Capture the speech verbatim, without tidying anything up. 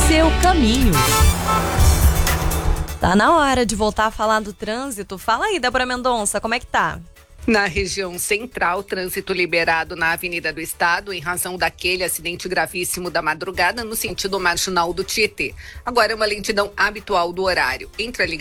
seu caminho. Tá na hora de voltar a falar do trânsito. Fala aí, Débora Mendonça, como é que tá? Na região central, trânsito liberado na Avenida do Estado em razão daquele acidente gravíssimo da madrugada no sentido marginal do Tietê. Agora é uma lentidão habitual do horário entre a